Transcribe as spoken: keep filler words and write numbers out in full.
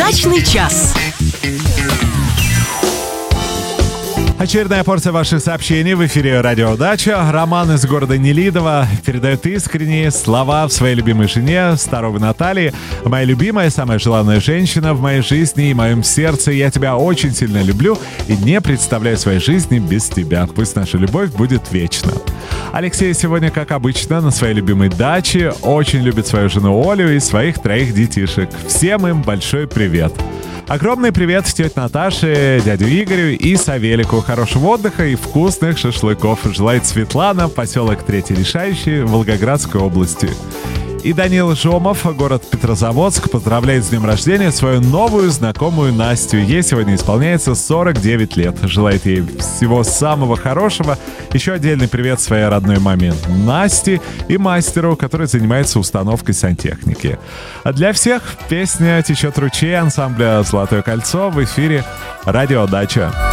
Дачный час. Очередная порция ваших сообщений в эфире «Радио Дача». Роман из города Нелидово передает искренние слова в своей любимой жене, Старовой Наталье. «Моя любимая, самая желанная женщина в моей жизни и моем сердце. Я тебя очень сильно люблю и не представляю своей жизни без тебя. Пусть наша любовь будет вечна». Алексей сегодня, как обычно, на своей любимой даче. Очень любит свою жену Олю и своих троих детишек. Всем им большой привет. Огромный привет тете Наташе, дядю Игорю и Савелику. Хорошего отдыха и вкусных шашлыков желает Светлана, поселок Третий Решающий, Волгоградской области. И Данил Жомов, город Петрозаводск, поздравляет с днем рождения свою новую знакомую Настю. Ей сегодня исполняется сорок девять лет. Желает ей всего самого хорошего. Еще отдельный привет своей родной маме Насте и мастеру, который занимается установкой сантехники. А для всех песня «Течет ручей» ансамбля «Золотое кольцо» в эфире «Радио Дача».